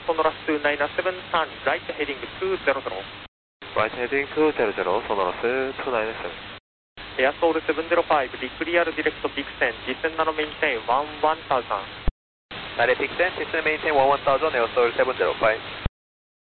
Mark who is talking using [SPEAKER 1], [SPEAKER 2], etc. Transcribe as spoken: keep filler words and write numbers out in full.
[SPEAKER 1] Sonoras two nine seven, turn right heading two zero zero.
[SPEAKER 2] Right heading two zero zero, Sonoras two nine seven.
[SPEAKER 1] Air Soul seven zero five, declear direct Pixen, descend and maintain one one thousand.
[SPEAKER 2] Direct Pixen, descend and maintain one one thousand, Air Soul seven zero five.